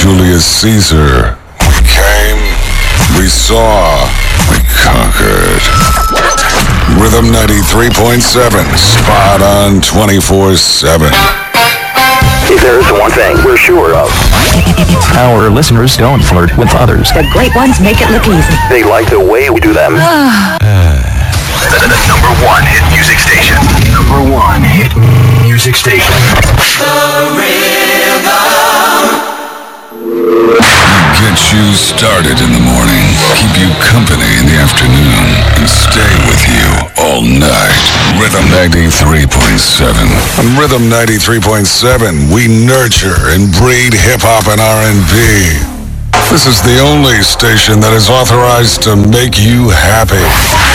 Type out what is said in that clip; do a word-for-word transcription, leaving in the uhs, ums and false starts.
Julius Caesar. We came, we saw, we conquered. Rhythm ninety-three point seven, spot on twenty-four seven. If there's one thing we're sure of, our listeners don't flirt with others. The great ones make it look easy. they like the way we do them. the, the, the number one hit music station. Number one hit music station. Get you started in the morning, keep you company in the afternoon, and stay with you all night. Rhythm ninety-three point seven. On Rhythm ninety-three point seven, we nurture and breed hip-hop and R and B. This is the only station that is authorized to make you happy.